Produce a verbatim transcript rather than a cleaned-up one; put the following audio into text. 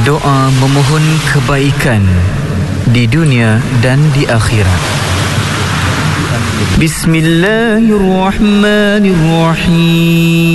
doa memohon kebaikan di dunia dan di akhirat. Bismillahirrahmanirrahim.